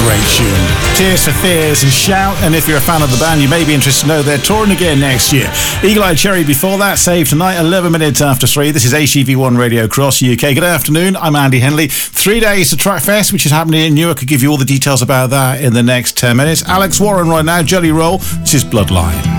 great tune. Tears for Fears and Shout, and if you're a fan of the band, you may be interested to know they're touring again next year. Eagle Eye Cherry before that, Save Tonight, 11 minutes after 3. This is HEV1 Radio across the UK. Good afternoon, I'm Andy Henley. 3 days to Trackfest, which is happening in Newark. I'll give you all the details about that in the next 10 minutes. Alex Warren right now, Jelly Roll. This is Bloodline.